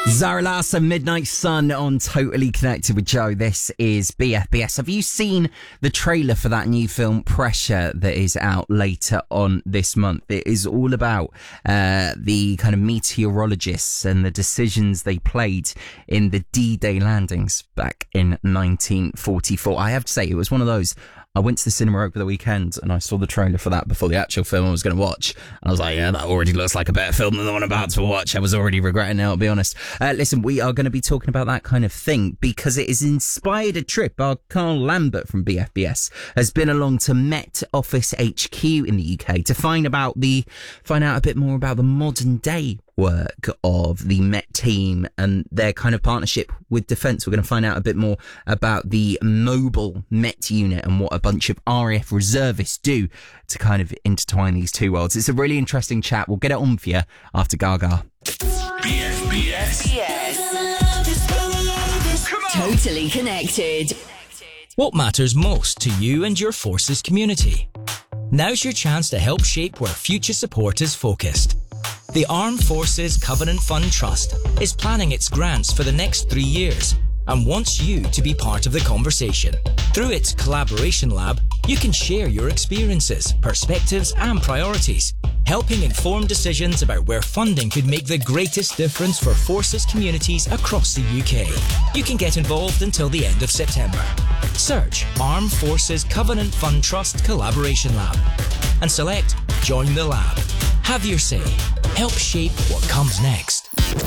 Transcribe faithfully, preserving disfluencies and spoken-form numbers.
Zara Larsson, Midnight Sun on Totally Connected with Joe. This is B F B S. Have you seen the trailer for that new film Pressure that is out later on this month? It is all about uh, the kind of meteorologists and the decisions they played in the D-Day landings back in nineteen forty-four. I have to say, it was one of those. I went to the cinema over the weekend and I saw the trailer for that before the actual film I was going to watch. And I was like, yeah, that already looks like a better film than the one I'm about to watch. I was already regretting it, I'll be honest. Uh, listen, we are going to be talking about that kind of thing because it has inspired a trip. Our Carl Lambert from B F B S has been along to Met Office H Q in the U K to find about the, find out a bit more about the modern day work of the Met team and their kind of partnership with defence. We're going to find out a bit more about the mobile Met unit and what a bunch of R A F reservists do to kind of intertwine these two worlds. It's a really interesting chat. We'll get it on for you after Gaga. B F B S. B F B S. Totally Connected. What matters most to you and your Forces community? Now's your chance to help shape where future support is focused. The Armed Forces Covenant Fund Trust is planning its grants for the next three years and wants you to be part of the conversation. Through its Collaboration Lab, you can share your experiences, perspectives and priorities, helping inform decisions about where funding could make the greatest difference for Forces communities across the U K. You can get involved until the end of September. Search Armed Forces Covenant Fund Trust Collaboration Lab and select Join the Lab. Have your say. Help shape what comes next.